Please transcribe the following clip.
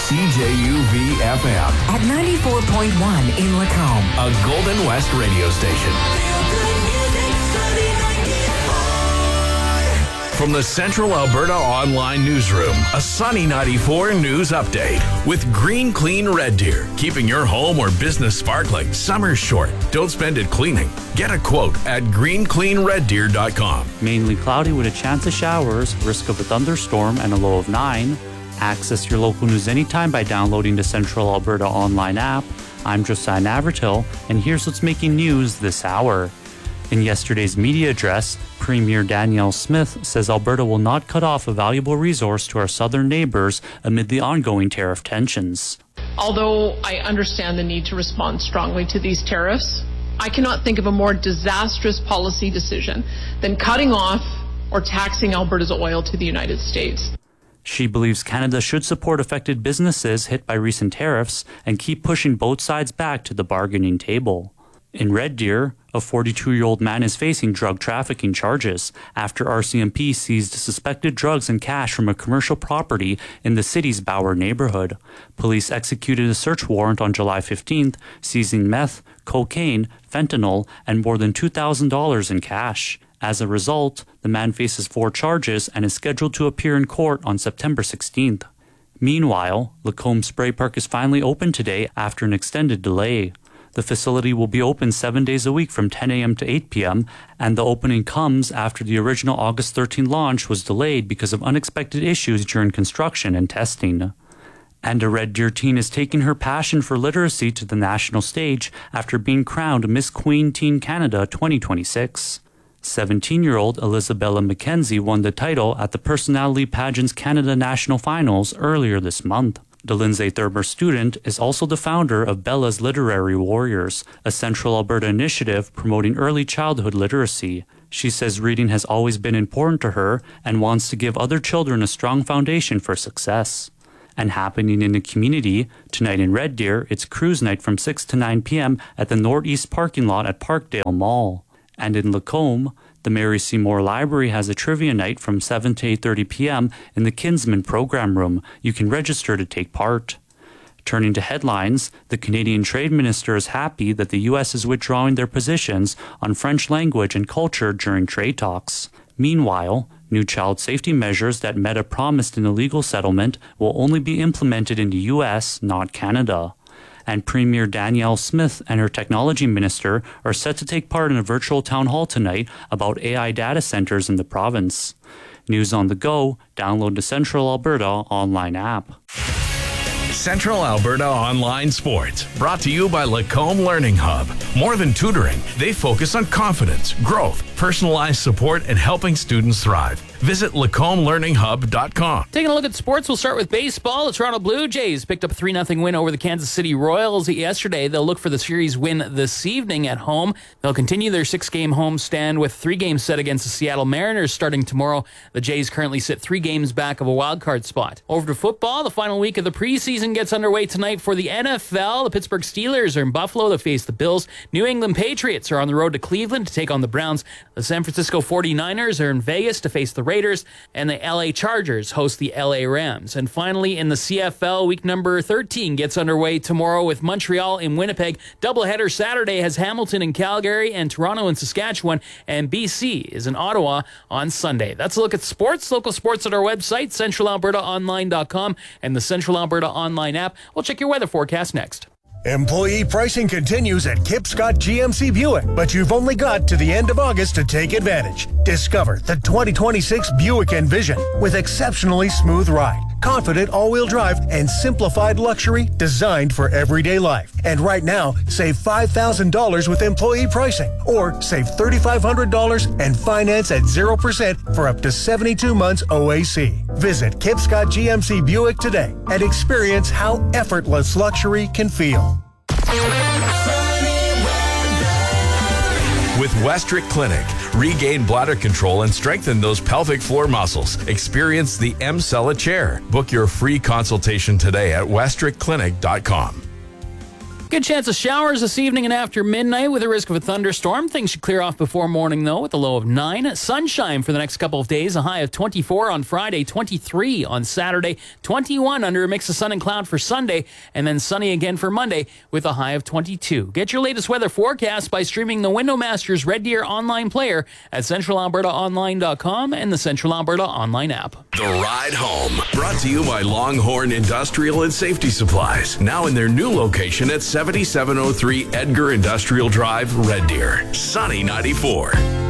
CJUV-FM. At 94.1 in Lacombe. A Golden West radio station. From the Central Alberta Online Newsroom, a Sunny 94 news update with Green Clean Red Deer, keeping your home or business sparkling. Summer's short. Don't spend it cleaning. Get a quote at greencleanreddeer.com. Mainly cloudy with a chance of showers, risk of a thunderstorm, and a low of 9. Access your local news anytime by downloading the Central Alberta Online app. I'm Josiah Navratil, and here's what's making news this hour. In yesterday's media address, Premier Danielle Smith says Alberta will not cut off a valuable resource to our southern neighbours amid the ongoing tariff tensions. Although I understand the need to respond strongly to these tariffs, I cannot think of a more disastrous policy decision than cutting off or taxing Alberta's oil to the United States. She believes Canada should support affected businesses hit by recent tariffs and keep pushing both sides back to the bargaining table. In Red Deer, a 42-year-old man is facing drug trafficking charges after RCMP seized suspected drugs and cash from a commercial property in the city's Bauer neighborhood. Police executed a search warrant on July 15th, seizing meth, cocaine, fentanyl, and more than $2,000 in cash. As a result, the man faces 4 charges and is scheduled to appear in court on September 16th. Meanwhile, Lacombe Spray Park is finally open today after an extended delay. The facility will be open 7 days a week from 10 a.m. to 8 p.m., and the opening comes after the original August 13 launch was delayed because of unexpected issues during construction and testing. And a Red Deer teen is taking her passion for literacy to the national stage after being crowned Miss Queen Teen Canada 2026. 17-year-old Elizabella McKenzie won the title at the Personality Pageants Canada National Finals earlier this month. The Lindsay Thurber student is also the founder of Bella's Literary Warriors, a Central Alberta initiative promoting early childhood literacy. She says reading has always been important to her and wants to give other children a strong foundation for success. And happening in the community, tonight in Red Deer, it's cruise night from 6 to 9 p.m. at the Northeast parking lot at Parkdale Mall. And in Lacombe, the Mary Seymour Library has a trivia night from 7 to 8:30 p.m. in the Kinsman Program Room. You can register to take part. Turning to headlines, the Canadian Trade Minister is happy that the U.S. is withdrawing their positions on French language and culture during trade talks. Meanwhile, new child safety measures that Meta promised in a legal settlement will only be implemented in the U.S., not Canada. And Premier Danielle Smith and her technology minister are set to take part in a virtual town hall tonight about AI data centers in the province. News on the go, download the Central Alberta online app. Central Alberta Online Sports, brought to you by Lacombe Learning Hub. More than tutoring, they focus on confidence, growth, personalized support, and helping students thrive. Visit LacombelearningHub.com. Taking a look at sports, we'll start with baseball. The Toronto Blue Jays picked up a 3-0 win over the Kansas City Royals yesterday. They'll look for the series win this evening at home. They'll continue their 6-game homestand with 3 games set against the Seattle Mariners starting tomorrow. The Jays currently sit 3 games back of a wildcard spot. Over to football, the final week of the preseason gets underway tonight for the NFL. The Pittsburgh Steelers are in Buffalo to face the Bills. New England Patriots are on the road to Cleveland to take on the Browns. The San Francisco 49ers are in Vegas to face the Raiders, and the LA Chargers host the LA Rams. And finally, in the CFL, week number 13 gets underway tomorrow with Montreal in Winnipeg. Doubleheader Saturday has Hamilton in Calgary and Toronto in Saskatchewan, and BC is in Ottawa on Sunday. That's a look at sports. Local sports at our website, centralalbertaonline.com, and the Central Alberta Online app. We'll check your weather forecast next. Employee pricing continues at Kip Scott GMC Buick, but you've only got to the end of August to take advantage. Discover the 2026 Buick Envision with exceptionally smooth ride, confident all-wheel drive, and simplified luxury designed for everyday life. And right now, save $5,000 with employee pricing, or save $3,500 and finance at 0% for up to 72 months OAC. Visit Kip Scott GMC Buick today and experience how effortless luxury can feel. With Westrick Clinic, regain bladder control and strengthen those pelvic floor muscles. Experience the M-Cella chair. Book your free consultation today at westrickclinic.com. Good chance of showers this evening and after midnight with a risk of a thunderstorm. Things should clear off before morning, though, with a low of 9. Sunshine for the next couple of days, a high of 24 on Friday, 23 on Saturday, 21 under a mix of sun and cloud for Sunday, and then sunny again for Monday with a high of 22. Get your latest weather forecast by streaming the Windowmasters Red Deer online player at centralalbertaonline.com and the Central Alberta online app. The Ride Home, brought to you by Longhorn Industrial and Safety Supplies, now in their new location at 7703 Edgar Industrial Drive, Red Deer. Sunny 94.